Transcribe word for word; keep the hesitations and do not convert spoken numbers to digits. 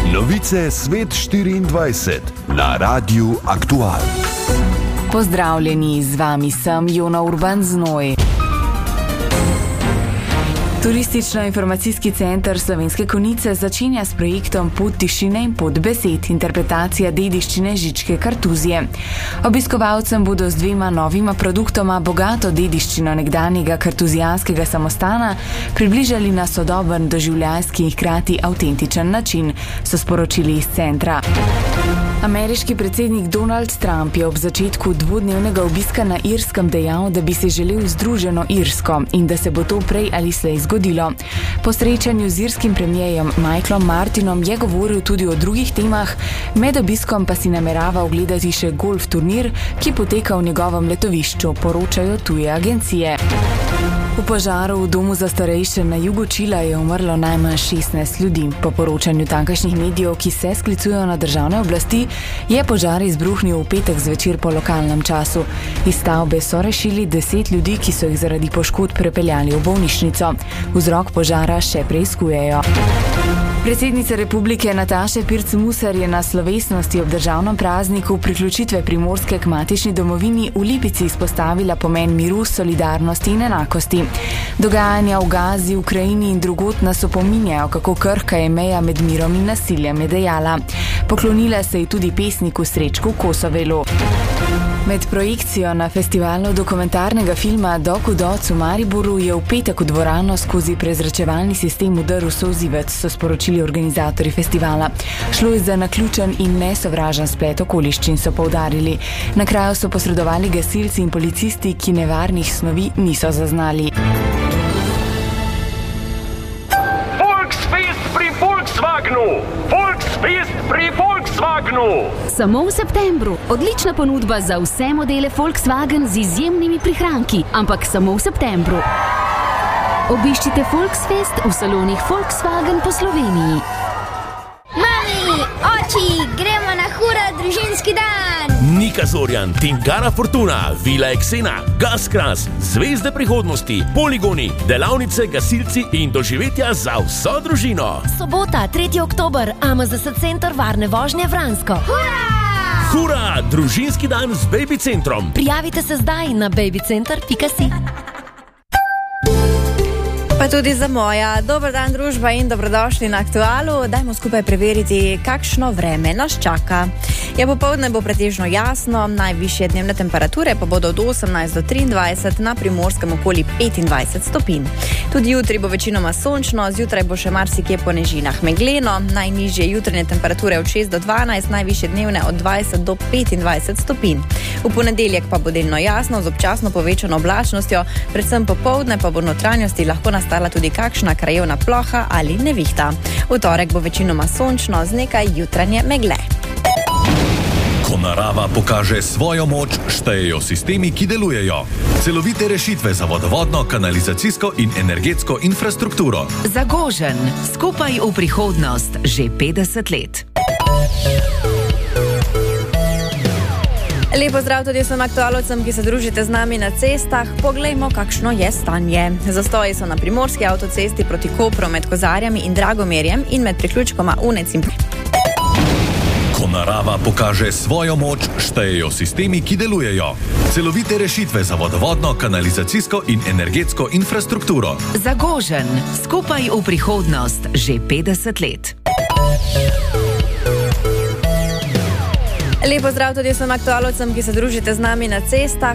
Novice Svet štiriindvajset na Radiu Aktual. Pozdravljeni, z vami sem Jona Urban Znoj. Turistično-informacijski center Slovenske Konjice začenja s projektom Pot tišine in pot besed, interpretacija dediščine Žičke Kartuzije. Obiskovalcem bodo z dvema novima produktoma bogato dediščino nekdanjega kartuzijanskega samostana približali na sodoben, doživljajski in hkrati avtentičen način, so sporočili iz centra. Ameriški predsednik Donald Trump je ob začetku dvodnevnega obiska na Irskem dejal, da bi si želel združeno Irsko in da se bo to prej ali slej zgodilo. Po srečanju z irskim premijejem Michaelom Martinom je govoril tudi o drugih temah, med obiskom pa si namerava ogledati še golf turnir, ki poteka v njegovem letovišču, poročajo tuje agencije. V požaru v domu za starejše na jugu Čila je umrlo najmanj šestnajst ljudi. Po poročanju tamkajšnjih medijev, ki se sklicujejo na državne oblasti, je požar izbruhnil v petek zvečer po lokalnem času. Iz stavbe so rešili deset ljudi, ki so jih zaradi poškodb prepeljali v bolnišnico. Vzrok požara še preiskujejo. Predsednica republike Nataša Pirc Musar je na slovesnosti ob državnem prazniku priključitve Primorske k matični domovini v Lipici izpostavila pomen miru, solidarnosti in enakosti. Dogajanja v Gazi, Ukrajini in drugod nas opominjajo, kako krhka je meja med mirom in nasiljem, je dejala. Poklonila se je tudi pesniku Srečku Kosovelu. Med projekcijo na festivalu dokumentarnega filma Dok v Doc v Mariboru je v petek v dvorano skozi prezračevalni sistem vdrl solzivec, so sporočili organizatorji festivala. Šlo je za naključen in nesovražen splet okoliščin, so poudarili. Na kraju so posredovali gasilci in policisti, ki nevarnih snovi niso zaznali. Volksfest pri Volkswagenu! Volksfest pri Volkswagenu! Samo v septembru. Odlična ponudba za vse modele Volkswagen z izjemnimi prihranki, ampak samo v septembru. Obiščite Volksfest v salonih Volkswagen po Sloveniji. Mami, oči, gremo na hura družinski dan! Nika Zorjan, Tingara Fortuna, Vila Eksena, Gaskras, Zvezde prihodnosti, poligoni, delavnice, gasilci in doživetja za vso družino. Sobota, tretji oktober, A M Z S center varne vožnje Vransko. Hura! Hura, družinski dan z Baby centrom. Prijavite se zdaj na babycenter pika si. Pa tudi za moja. Dober dan, družba, in dobrodošli na Aktualu. Dajmo skupaj preveriti, kakšno vreme nas čaka. Ja, popoldne bo pretežno jasno, najvišje dnevne temperature pa bodo od osemnajst do triindvajset, na Primorskem okoli petindvajset stopinj. Tudi jutri bo večinoma sončno, zjutraj bo še marsikje po nežinah megleno, najnižje jutranje temperature od šest do dvanajst, najvišje dnevne od dvajset do petindvajset stopinj. V ponedeljek pa bo delno jasno, z občasno povečano oblačnostjo, predvsem popoldne pa bo v notranjosti lahko nastala tudi kakšna krajevna ploha ali nevihta. V torek bo večinoma sončno z nekaj jutranje megle. Ko narava pokaže svojo moč, štejejo sistemi, ki delujejo. Celovite rešitve za vodovodno, kanalizacijsko in energetsko infrastrukturo. Zagožen, skupaj v prihodnost, že petdeset let. Lepo zdrav tudi vsem aktualovcem, ki se družite z nami na cestah. Poglejmo, kakšno je stanje. Zastoji so na primorski avtocesti proti Kopru med Kozarjami in Dragomerjem in med priključkoma Unec in Ko narava pokaže svojo moč, štejejo sistemi, ki delujejo. Celovite rešitve za vodovodno, kanalizacijsko in energetsko infrastrukturo. Zagožen, skupaj v prihodnost, že petdeset let. Lepo zdrav tudi vsem aktualovcem, ki se družite z nami na cestah.